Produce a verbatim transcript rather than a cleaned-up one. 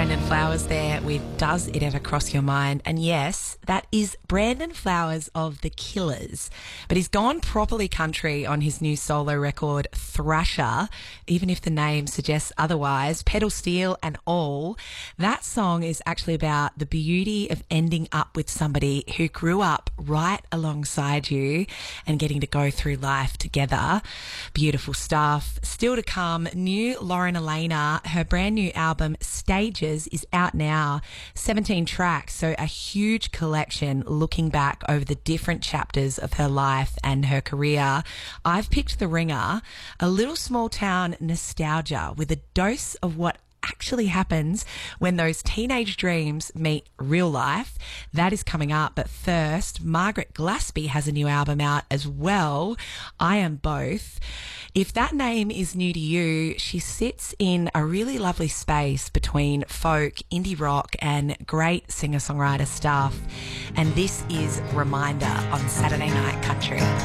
Brandon Flowers there with Does It Ever Cross Your Mind? And yes, that is Brandon Flowers of The Killers. But he's gone properly country on his new solo record, Thrasher, even if the name suggests otherwise, pedal steel and all. That song is actually about the beauty of ending up with somebody who grew up right alongside you and getting to go through life together. Beautiful stuff. Still to come, new Lauren Elena, her brand new album Stages is out now. seventeen tracks, so a huge collection looking back over the different chapters of her life and her career. I've picked The Ringer, a little small town nostalgia with a dose of what actually happens when those teenage dreams meet real life. That is coming up. But first, Margaret Glaspie has a new album out as well. I Am Both. If that name is new to you, she sits in a really lovely space between folk, indie rock and great singer-songwriter stuff. And this is Reminder on Saturday Night Country.